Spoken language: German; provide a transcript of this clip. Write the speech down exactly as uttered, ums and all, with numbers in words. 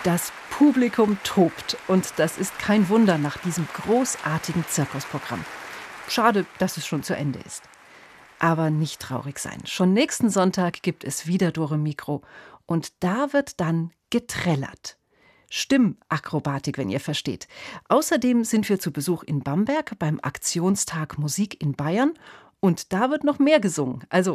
Das Publikum tobt und das ist kein Wunder nach diesem großartigen Zirkusprogramm. Schade, dass es schon zu Ende ist. Aber nicht traurig sein. Schon nächsten Sonntag gibt es wieder Dore Mikro und da wird dann getrellert. Stimmakrobatik, wenn ihr versteht. Außerdem sind wir zu Besuch in Bamberg beim Aktionstag Musik in Bayern und da wird noch mehr gesungen. Also